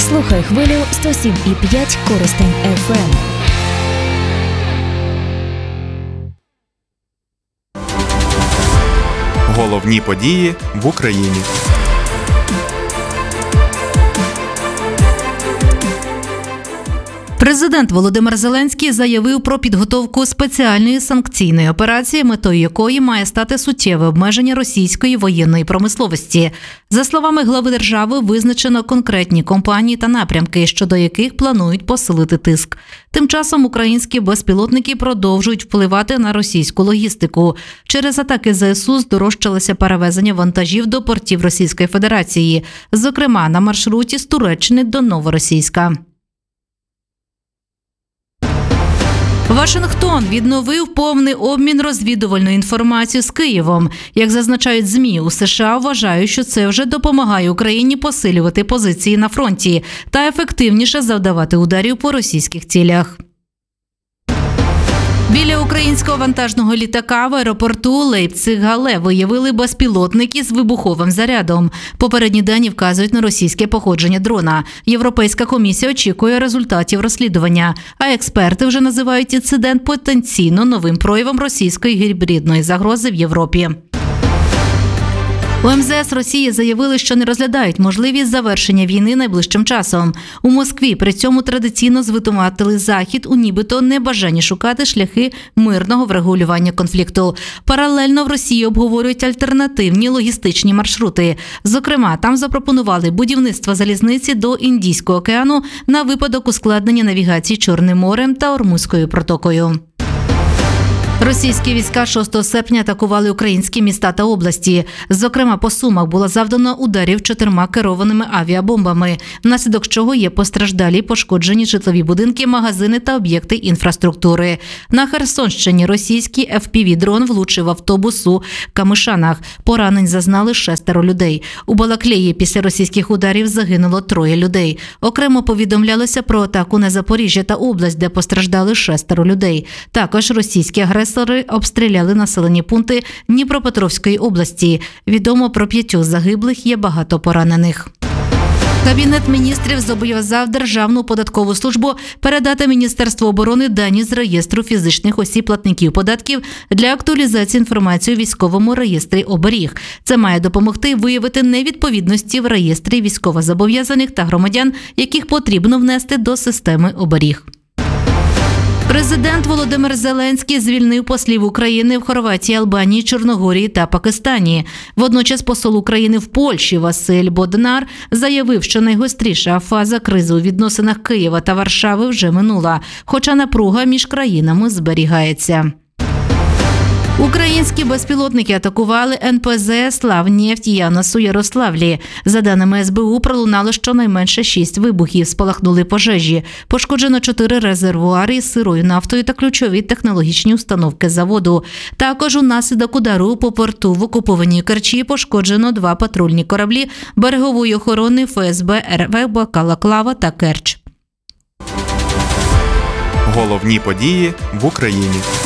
Слухай хвилю 107,5 Коростень FM. Головні події в Україні. Президент Володимир Зеленський заявив про підготовку спеціальної санкційної операції, метою якої має стати суттєве обмеження російської воєнної промисловості. За словами глави держави, визначено конкретні компанії та напрямки, щодо яких планують посилити тиск. Тим часом українські безпілотники продовжують впливати на російську логістику. Через атаки ЗСУ здорожчалося перевезення вантажів до портів Російської Федерації, зокрема на маршруті з Туреччини до Новоросійська. Вашингтон відновив повний обмін розвідувальною інформацією з Києвом. Як зазначають ЗМІ, у США вважають, що це вже допомагає Україні посилювати позиції на фронті та ефективніше завдавати ударів по російських цілях. Біля українського вантажного літака в аеропорту Лейпциг-Гале виявили безпілотники з вибуховим зарядом. Попередні дані вказують на російське походження дрона. Європейська комісія очікує результатів розслідування, а експерти вже називають інцидент потенційно новим проявом російської гібридної загрози в Європі. У МЗС Росії заявили, що не розглядають можливість завершення війни найближчим часом. У Москві при цьому традиційно звинуватили Захід у нібито небажанні шукати шляхи мирного врегулювання конфлікту. Паралельно в Росії обговорюють альтернативні логістичні маршрути. Зокрема, там запропонували будівництво залізниці до Індійського океану на випадок ускладнення навігації Чорним морем та Ормузькою протокою. Російські війська 6 серпня атакували українські міста та області. Зокрема, по Сумах було завдано ударів 4 керованими авіабомбами, внаслідок чого є постраждалі, пошкоджені житлові будинки, магазини та об'єкти інфраструктури. На Херсонщині російський FPV-дрон влучив автобус у Камишанах. Поранень зазнали 6 людей. У Балаклеї після російських ударів загинуло 3 людей. Окремо повідомлялося про атаку на Запоріжжя та область, де постраждали 6 людей. Також російські агресори обстріляли населені пункти Дніпропетровської області. Відомо про 5 загиблих, є багато поранених. Кабінет міністрів зобов'язав Державну податкову службу передати Міністерству оборони дані з реєстру фізичних осіб-платників податків для актуалізації інформації у військовому реєстрі оберіг. Це має допомогти виявити невідповідності в реєстрі військовозобов'язаних та громадян, яких потрібно внести до системи оберіг. Президент Володимир Зеленський звільнив послів України в Хорватії, Албанії, Чорногорії та Пакистані. Водночас посол України в Польщі Василь Боднар заявив, що найгостріша фаза кризи у відносинах Києва та Варшави вже минула, хоча напруга між країнами зберігається. Українські безпілотники атакували НПЗ «Славнефть Янос» у Ярославлі. За даними СБУ, пролунало щонайменше 6 вибухів, спалахнули пожежі. Пошкоджено 4 резервуари з сирою нафтою та ключові технологічні установки заводу. Також унаслідок удару по порту в окупованій Керчі пошкоджено 2 патрульні кораблі берегової охорони ФСБ РФ «Балаклава» та «Керч». Головні події в Україні.